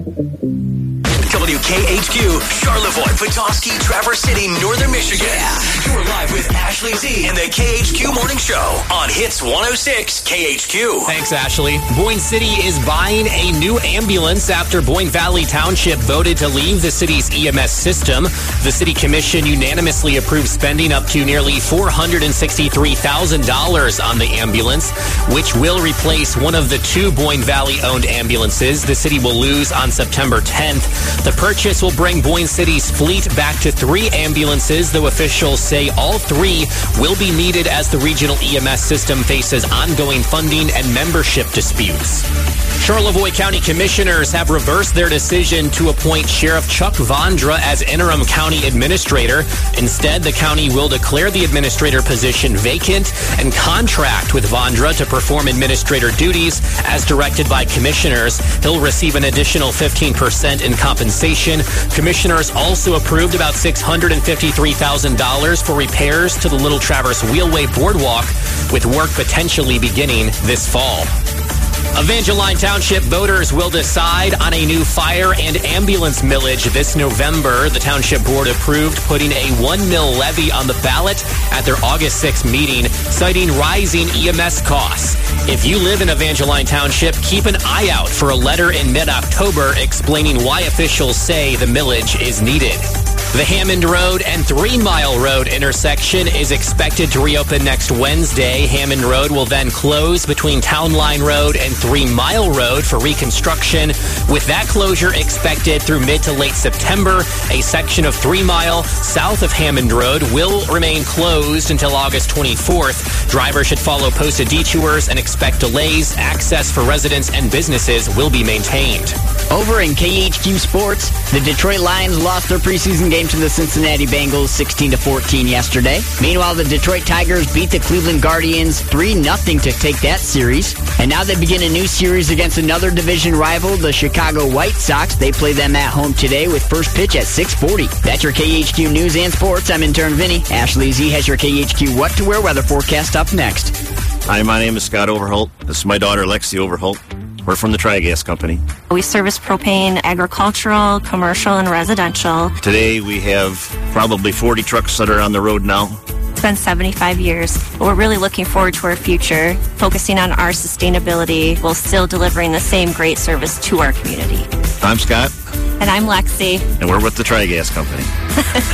WKHQ, Charlevoix, Petoskey, Traverse City, Northern Michigan. Yeah. You're live with Ashley Z and the KHQ Morning Show on Hits 106 KHQ. Thanks, Ashley. Boyne City is buying a new ambulance after Boyne Valley Township voted to leave the city's EMS system. The city commission unanimously approved spending up to nearly $463,000 on the ambulance, which will replace one of the two Boyne Valley-owned ambulances the city will lose on September 10th. The purchase will bring Boyne City's fleet back to 3 ambulances, though officials say all 3 will be needed as the regional EMS system faces ongoing funding and membership disputes. Charlevoix County Commissioners have reversed their decision to appoint Sheriff Chuck Vondra as interim county administrator. Instead, the county will declare the administrator position vacant and contract with Vondra to perform administrator duties as directed by commissioners. He'll receive an additional 15% in compensation. Commissioners also approved about $653,000 for repairs to the Little Traverse Wheelway Boardwalk, with work potentially beginning this fall. Evangeline Township voters will decide on a new fire and ambulance millage this November. The Township Board approved putting a $1 mil levy on the ballot at their August 6th meeting, citing rising EMS costs. If you live in Evangeline Township, keep an eye out for a letter in mid-October explaining why officials say the millage is needed. The Hammond Road and 3 Mile Road intersection is expected to reopen next Wednesday. Hammond Road will then close between Town Line Road and 3 Mile Road for reconstruction. With that closure expected through mid to late September, a section of 3 Mile south of Hammond Road will remain closed until August 24th. Drivers should follow posted detours and expect delays. Access for residents and businesses will be maintained. Over in KHQ Sports, the Detroit Lions lost their preseason game to the Cincinnati Bengals 16-14 yesterday. Meanwhile, the Detroit Tigers beat the Cleveland Guardians 3-0 to take that series. And now they begin a new series against another division rival, the Chicago White Sox. They play them at home today with first pitch at 6:40. That's your KHQ News and Sports. I'm intern Vinny. Ashley Z has your KHQ What to Wear weather forecast up next. Hi, my name is Scott Overholt. This is my daughter, Lexi Overholt. We're from the Tri-Gas Company. We service propane, agricultural, commercial, and residential. Today we have probably 40 trucks that are on the road now. It's been 75 years. We're really looking forward to our future, focusing on our sustainability while still delivering the same great service to our community. I'm Scott. And I'm Lexi. And we're with the Tri-Gas Company.